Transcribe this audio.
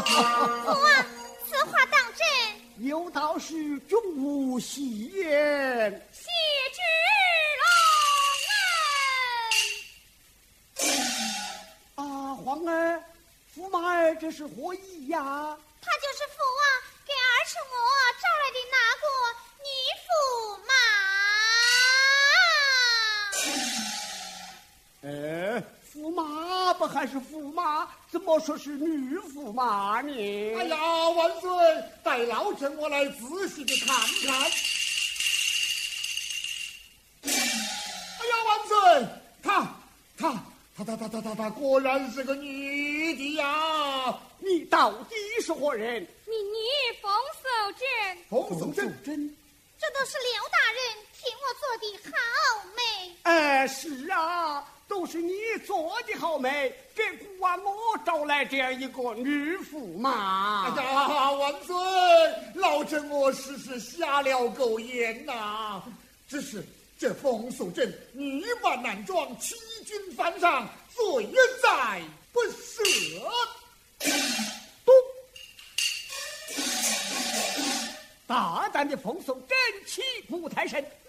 啊，此话当真？ 有道是终无戏言。 谢之隆啊，皇儿，驸马儿这是何意呀？ 他就是父啊，给儿臣我招来的那个女驸马。 驸马不还是驸马，怎么说是女驸马呢？ 哎呀，万岁！待老臣我来仔细的看看。哎呀，万岁！她果然是个女的呀！ 你到底是何人？ 民女冯守贞。 冯守贞， 这都是刘大人替我做的好媒。 是啊，都是你做的好媒，给孤王我招来这样一个女驸马。 哎呀，万岁！老臣我实瞎了狗眼呐！只是这冯守贞女扮男装，欺君犯上，罪在不赦。 不，大胆的冯守贞，岂不太甚？